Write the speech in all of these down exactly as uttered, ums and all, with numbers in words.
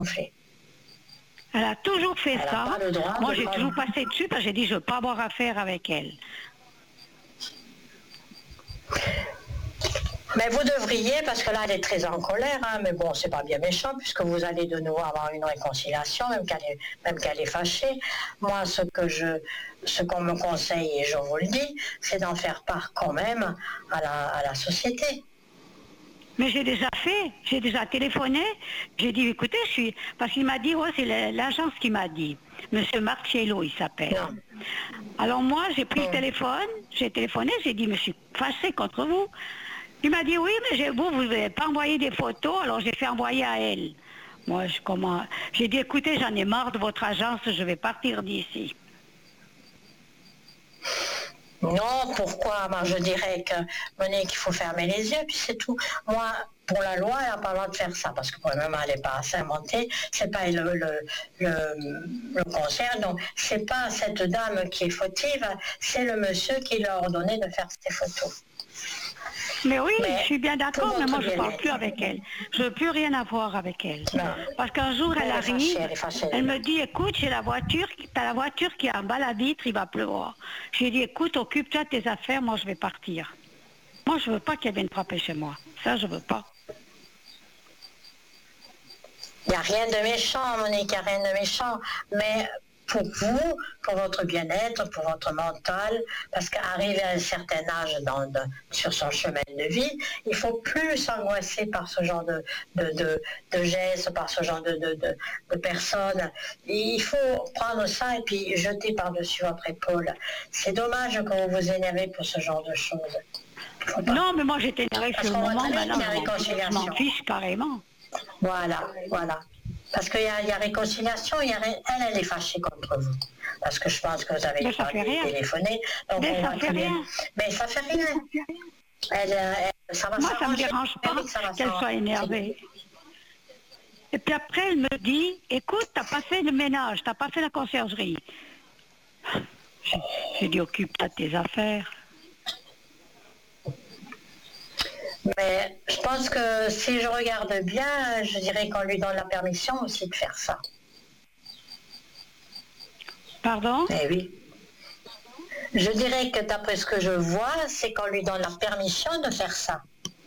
fait. Elle a toujours fait Elle ça. n'a pas le droit Moi, de j'ai pas- toujours passé dessus parce que j'ai dit, je ne veux pas avoir affaire avec elle. Mais vous devriez, parce que là elle est très en colère, hein, mais bon, c'est pas bien méchant, puisque vous allez de nouveau avoir une réconciliation, même qu'elle est, même qu'elle est fâchée. Moi, ce que je, ce qu'on me conseille, et je vous le dis, c'est d'en faire part quand même à la, à la société. Mais j'ai déjà fait, j'ai déjà téléphoné, j'ai dit, écoutez, je suis... Parce qu'il m'a dit, ouais, c'est la- l'agence qui m'a dit. Monsieur Marcello, il s'appelle. Non. Alors moi, j'ai pris le Mm. téléphone, j'ai téléphoné, j'ai dit, mais je suis fâchée contre vous. Il m'a dit, oui, mais j'ai- vous, vous n'avez pas envoyé des photos, alors j'ai fait envoyer à elle. Moi, je comment... J'ai dit, écoutez, j'en ai marre de votre agence, je vais partir d'ici. Non, pourquoi? Moi, je dirais que, Monique, il faut fermer les yeux, puis c'est tout. Moi, pour la loi, elle n'a pas le droit de faire ça, parce que pour le moment, elle n'est pas assez inventée, c'est pas le, le, le, le concerne, donc c'est pas cette dame qui est fautive, c'est le monsieur qui lui a ordonné de faire ces photos. Mais oui, Mais je suis bien d'accord, pour mais moi votre je ne parle bien-être. plus avec elle. Je veux plus rien avoir avec elle. Non. Parce qu'un jour Elle elle est arrive, fâchée, elle est fâchée. elle me dit, écoute, j'ai la voiture, t'as la voiture qui est en bas la vitre, il va pleuvoir. J'ai dit, écoute, occupe-toi de tes affaires, moi je vais partir. Moi je veux pas qu'elle vienne frapper chez moi. Ça je veux pas. Il n'y a rien de méchant, Monique, il n'y a rien de méchant, mais pour vous, pour votre bien-être, pour votre mental, parce qu'arriver à un certain âge dans, de, sur son chemin de vie, il ne faut plus s'angoisser par ce genre de, de, de, de gestes, par ce genre de, de, de, de personnes. Il faut prendre ça et puis jeter par-dessus votre épaule. C'est dommage que vous vous énervez pour ce genre de choses. Non, mais moi j'étais énervée sur Parce le qu'on voit moment, très bien maintenant qu'il y a je m'en- je réconciliation. m'en fiche carrément. Voilà, voilà. Parce qu'il y, a- il y a réconciliation, il y a, ré- elle, elle est fâchée contre vous. Parce que je pense que vous avez Mais ça fait rien. téléphoné. Donc Mais on ça voit fait très bien. rien. Mais ça fait rien. Elle, euh, elle- ça va Moi, ça me s'arranger. dérange pas Véronique, ça va qu'elle soit s'arranger. énervée. Et puis après, elle me dit, écoute, t'as pas fait le ménage, t'as pas fait la conciergerie. J'ai j'ai dit, occupe-toi de tes affaires. Mais je pense que si je regarde bien, je dirais qu'on lui donne la permission aussi de faire ça. Pardon? Eh oui. Je dirais que d'après ce que je vois, c'est qu'on lui donne la permission de faire ça.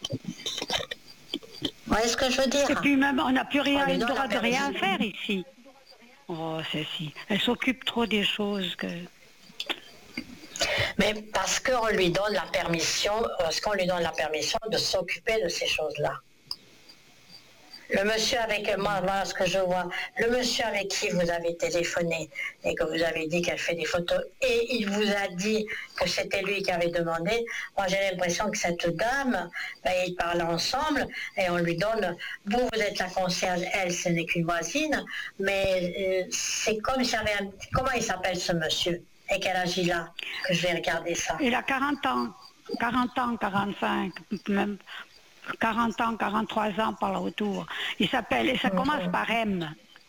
Vous voyez ce que je veux dire? Et puis même, on n'a plus rien, On lui le donne droit la de rien permission. faire ici. Oh, ceci. Elle s'occupe trop des choses que... Mais parce qu'on lui donne la permission, parce qu'on lui donne la permission de s'occuper de ces choses-là. Le monsieur avec moi, voilà ce que je vois, le monsieur avec qui vous avez téléphoné et que vous avez dit qu'elle fait des photos et il vous a dit que c'était lui qui avait demandé, moi j'ai l'impression que cette dame, ben, ils parlent ensemble et on lui donne, vous vous êtes la concierge, elle ce n'est qu'une voisine, mais euh, c'est comme si avait un, comment il s'appelle ce monsieur et quel âge il a, que je vais regarder ça. Il a quarante ans, quarante ans, quarante-cinq, même quarante ans, quarante-trois ans par là autour. Il s'appelle, et ça commence par M.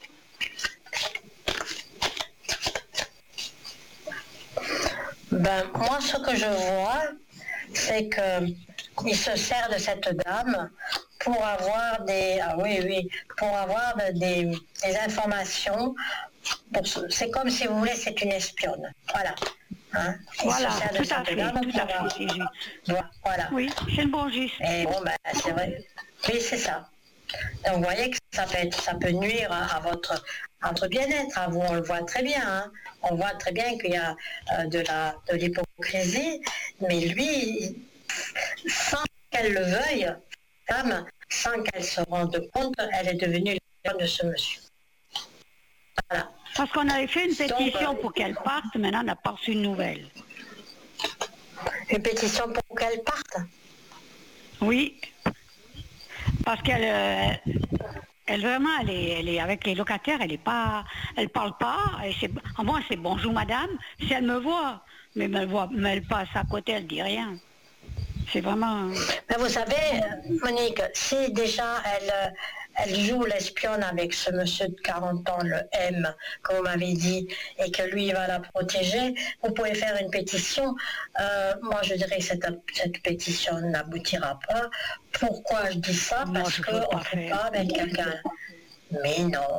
Ben, moi, ce que je vois, c'est qu'il se sert de cette dame pour avoir des, ah oui, oui, pour avoir de- des, des informations. Pour ce- C'est comme si vous voulez, c'est une espionne. Voilà. Hein? Il Voilà, se sert de tout à cette fait, dame tout pour à fait, avoir- c'est juste. Voilà. Oui, c'est le bon geste. Et bon, ben, c'est vrai. Oui, c'est ça. Donc, vous voyez que ça peut, être- ça peut nuire à, à votre, à votre bien-être. À vous, on le voit très bien. Hein. On voit très bien qu'il y a euh, de la, de l'hypocrisie. Mais lui, sans qu'elle le veuille, femme, sans qu'elle se rende compte, elle est devenue la femme de ce monsieur. Voilà. Parce qu'on avait fait une Donc, pétition euh, pour qu'elle parte, maintenant on n'a pas reçu de nouvelles. Une pétition pour qu'elle parte. Oui, parce qu'elle, euh, elle vraiment, elle est, elle est avec les locataires, elle est pas, elle parle pas. Et c'est, en moi, c'est bonjour madame, si elle me voit, mais elle voit, mais elle passe à côté, elle dit rien. C'est vraiment. Mais vous savez, Monique, si déjà elle, euh, elle joue l'espionne avec ce monsieur de quarante ans, le M, comme vous m'avez dit, et que lui va la protéger, vous pouvez faire une pétition. Euh, moi, je dirais que cette, cette pétition n'aboutira pas. Pourquoi je dis ça? Moi, Parce je qu'on veux ne pas peut faire. pas avec quelqu'un. Mais non.